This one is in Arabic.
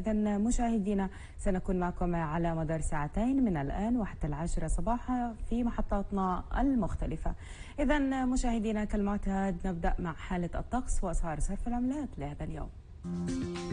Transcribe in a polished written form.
إذا مشاهدينا سنكون معكم على مدار ساعتين من الآن وحتى 10 صباحا في محطاتنا المختلفة. إذا مشاهدينا كالمعتاد نبدأ مع حالة الطقس وأسعار صرف العملات لهذا اليوم.